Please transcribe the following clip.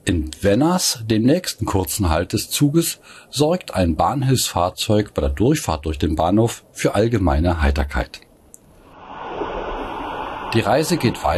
In Venners, dem nächsten kurzen Halt des Zuges, sorgt ein Bahnhilfsfahrzeug bei der Durchfahrt durch den Bahnhof für allgemeine Heiterkeit. Die Reise geht weiter